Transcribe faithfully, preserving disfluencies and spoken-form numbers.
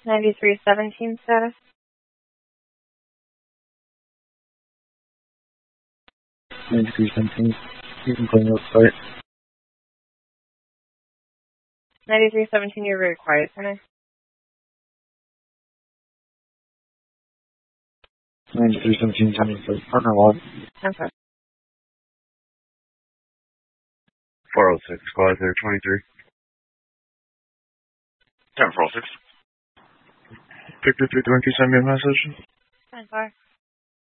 ninety-three seventeen status. ninety-three seventeen. You can claim those start. ninety-three seventeen, you're very quiet tonight. ninety-three seventeen, time for partner wall. I'm sorry. four oh six, squad there, twenty-three. ten four oh six. Victor three twenty, send me a message. ten four.